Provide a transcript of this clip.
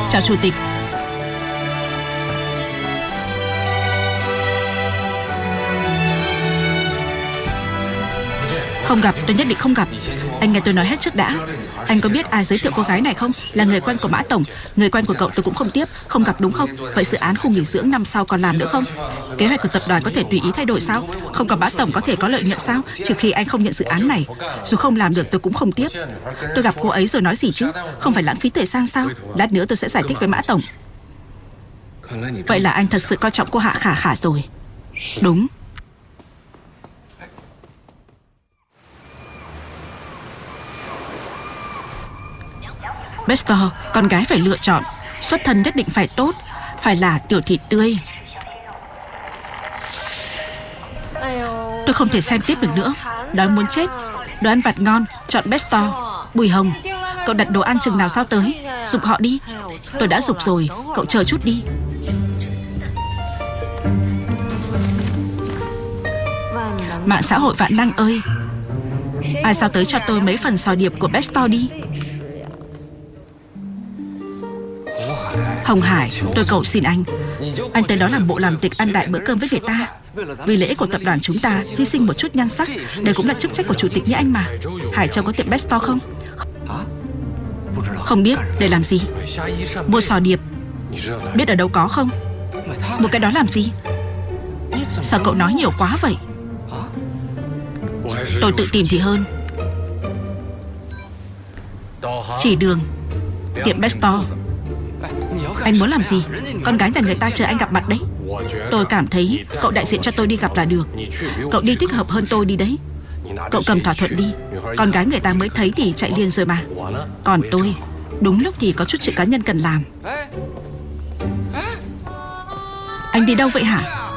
Chào chủ tịch. Không gặp, tôi nhất định không gặp. Anh nghe tôi nói hết trước đã. Anh có biết ai giới thiệu cô gái này không? Là người quen của Mã Tổng. Người quen của cậu tôi cũng không tiếp. Không gặp đúng không? Vậy dự án khu nghỉ dưỡng năm sau còn làm nữa không? Kế hoạch của tập đoàn có thể tùy ý thay đổi sao? Không có Mã Tổng có thể có lợi nhuận sao? Trừ khi anh không nhận dự án này. Dù không làm được tôi cũng không tiếp. Tôi gặp cô ấy rồi nói gì chứ? Không phải lãng phí thời gian sao? Lát nữa tôi sẽ giải thích với Mã Tổng. Vậy là anh thật sự coi trọng cô Hạ Khả Khả rồi. Đúng. Bestor, con gái phải lựa chọn. Xuất thân nhất định phải tốt. Phải là tiểu thịt tươi. Tôi không thể xem tiếp được nữa. Đói muốn chết. Đồ ăn vặt ngon, chọn Bestor. Bùi Hồng, cậu đặt đồ ăn chừng nào sao tới? Giục họ đi. Tôi đã giục rồi, cậu chờ chút đi. Mạng xã hội vạn năng ơi, ai sao tới cho tôi mấy phần sò điệp của Bestor đi. Hồng Hải, tôi cầu xin anh tới đó làm bộ làm tịch ăn đại bữa cơm với người ta. Vì lợi ích của tập đoàn chúng ta, hy sinh một chút nhan sắc. Đây cũng là chức trách của chủ tịch như anh mà. Hải Châu có tiệm Bestor không? Không biết, để làm gì? Mua sò điệp. Biết ở đâu có không? Một cái đó làm gì? Sao cậu nói nhiều quá vậy? Tôi tự tìm thì hơn. Chỉ đường, tiệm Bestor. Anh muốn làm gì? Con gái nhà người ta chờ anh gặp mặt đấy. Tôi cảm thấy cậu đại diện cho tôi đi gặp là được. Cậu đi thích hợp hơn tôi đi đấy. Cậu cầm thỏa thuận đi. Con gái người ta mới thấy thì chạy liền rồi mà. Còn tôi, đúng lúc thì có chút chuyện cá nhân cần làm. Anh đi đâu vậy hả?